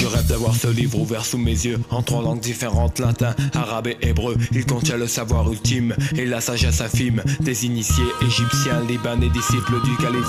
rêve d'avoir ce livre ouvert sous mes yeux, en 3 langues différentes, latin, arabe et hébreu. Il contient le savoir ultime et la sagesse infime des initiés égyptiens, libanais, disciples du calife